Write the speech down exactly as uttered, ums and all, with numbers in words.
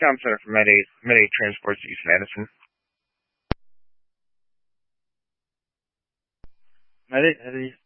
Tom Center for Med-Aid, Med-Aid Transports East Madison. Med-Aid,